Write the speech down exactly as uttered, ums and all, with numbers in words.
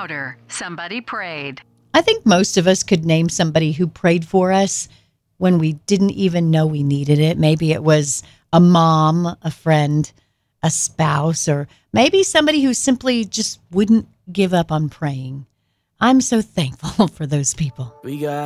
louder. Somebody prayed. I think most of us could name somebody who prayed for us when we didn't even know we needed it. Maybe it was a mom, a friend, a spouse, or maybe somebody who simply just wouldn't give up on praying. I'm so thankful for those people. We got